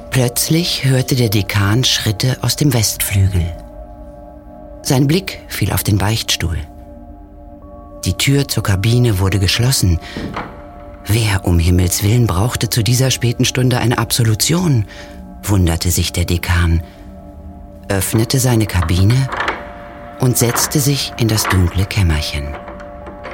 Plötzlich hörte der Dekan Schritte aus dem Westflügel. Sein Blick fiel auf den Beichtstuhl. Die Tür zur Kabine wurde geschlossen. Wer um Himmels Willen brauchte zu dieser späten Stunde eine Absolution, wunderte sich der Dekan, öffnete seine Kabine und setzte sich in das dunkle Kämmerchen.